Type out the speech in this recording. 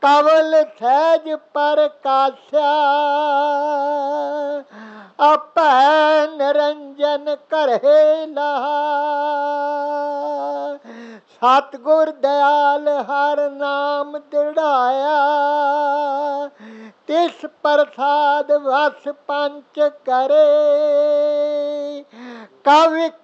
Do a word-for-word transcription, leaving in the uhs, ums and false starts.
ਕਵਲ ਸਹਿਜ ਪ੍ਰਕਾਸ਼ਿਆ, ਆਪੈ ਨਿਰੰਜਨ ਘਰੇ ਲਹਾ। ਸਤਿਗੁਰ ਦਿਆਲ ਹਰ ਨਾਮ ਦ੍ਰਿੜਾਇਆ, ਤਿਸ ਪ੍ਰਸਾਦ ਵਸ ਪੰਚ ਕਰੇ। ਕਵਿ